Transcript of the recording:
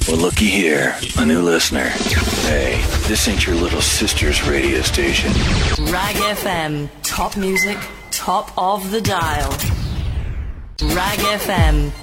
Well, looky here, a new listener. Hey, this ain't your little sister's radio station. Rag FM, top music, top of the dial. Rag FM.